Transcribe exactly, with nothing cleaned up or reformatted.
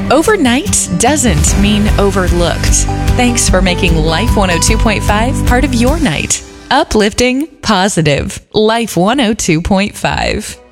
Overnight doesn't mean overlooked. Thanks for making Life one oh two point five part of your night. Uplifting, positive. Life one oh two point five.